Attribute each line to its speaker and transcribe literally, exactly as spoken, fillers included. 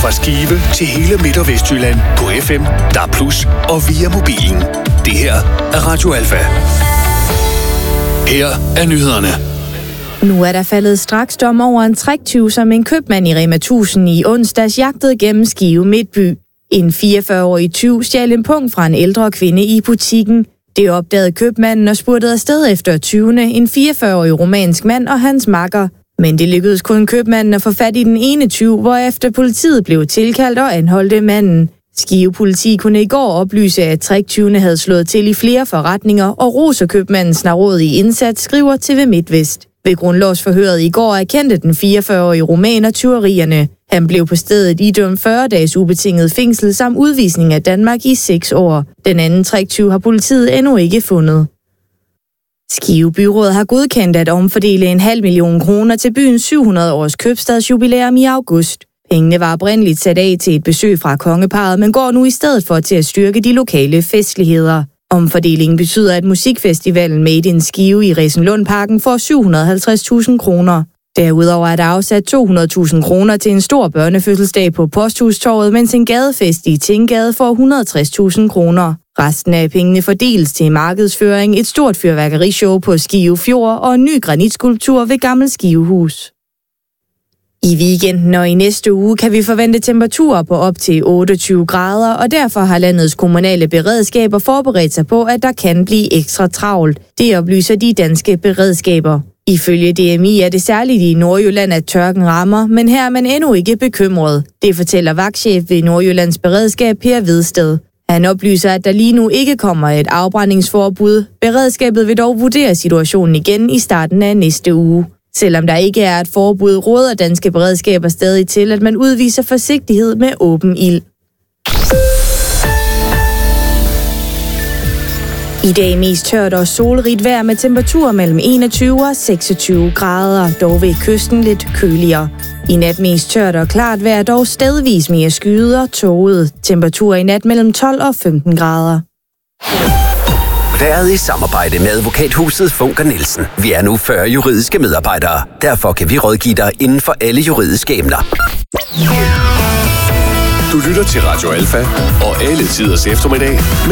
Speaker 1: Fra Skive til hele Midt- og Vestjylland på F M, D A B plus, og via mobilen. Det her er Radio Alfa. Her er nyhederne.
Speaker 2: Nu er der faldet straks dom over en tricktyv, som en købmand i Rema tusind i onsdags jagtede gennem Skive Midtby. En fireogfyrre-årig tyv stjal en pung fra en ældre kvinde i butikken. Det opdagede købmanden og spurgte afsted efter tyvene, en fireogfyrre-årig rumænsk mand og hans makker. Men det lykkedes kun købmanden at få fat i den ene tyv, hvorefter politiet blev tilkaldt og anholdte manden. Skive politi kunne i går oplyse, at tricktyvene havde slået til i flere forretninger, og roser købmanden snarrådige indsats, skriver T V MidtVest. Ved grundlovsforhøret i går erkendte den fireogfyrre-årige rumæner tyverierne. Han blev på stedet idømt fyrre dages ubetinget fængsel samt udvisning af Danmark i seks år. Den anden tricktyv har politiet endnu ikke fundet. Skive Byråd har godkendt at omfordele en halv million kroner til byens syv hundrede års købstadsjubilæum i august. Pengene var oprindeligt sat af til et besøg fra kongeparret, men går nu i stedet for til at styrke de lokale festligheder. Omfordelingen betyder, at musikfestivalen Made in Skive i Resenlundparken får syv hundrede og halvtreds tusind kroner. Derudover er der afsat to hundrede tusind kroner til en stor børnefødselsdag på Posthustorvet, mens en gadefest i Tinggade får et hundrede og tres tusind kroner. Resten af pengene fordeles til markedsføring, et stort fyrværkerishow på Skive Fjord og en ny granitskulptur ved Gammel Skivehus. I weekenden og i næste uge kan vi forvente temperaturer på op til otteogtyve grader, og derfor har landets kommunale beredskaber forberedt sig på, at der kan blive ekstra travlt. Det oplyser de danske beredskaber. Ifølge D M I er det særligt i Nordjylland, at tørken rammer, men her er man endnu ikke bekymret. Det fortæller vagtchef ved Nordjyllands Beredskab, Per Vedsted. Han oplyser, at der lige nu ikke kommer et afbrændingsforbud. Beredskabet vil dog vurdere situationen igen i starten af næste uge. Selvom der ikke er et forbud, råder danske beredskaber stadig til, at man udviser forsigtighed med åben ild. I dag mest tørt og solrigt vejr med temperaturer mellem enogtyve og seksogtyve grader, dog ved kysten lidt køligere. I nat mest tørt og klart vejr, dog stedvis mere skyet og tåget. Temperaturer i nat mellem tolv og femten grader.
Speaker 3: Været i samarbejde med advokathuset Funker Nielsen. Vi er nu fyrre juridiske medarbejdere. Derfor kan vi rådgive dig inden for alle juridiske emner.
Speaker 1: Du lytter til Radio Alfa og alle tiders eftermiddag med